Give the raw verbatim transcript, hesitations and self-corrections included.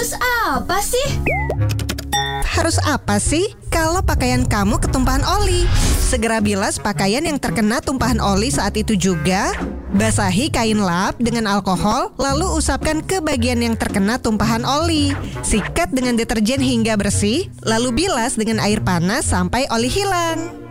Harus apa sih? Harus apa sih kalau pakaian kamu ketumpahan oli? Segera bilas pakaian yang terkena tumpahan oli saat itu juga. Basahi kain lap dengan alkohol, lalu usapkan ke bagian yang terkena tumpahan oli. Sikat dengan deterjen hingga bersih, lalu bilas dengan air panas sampai oli hilang.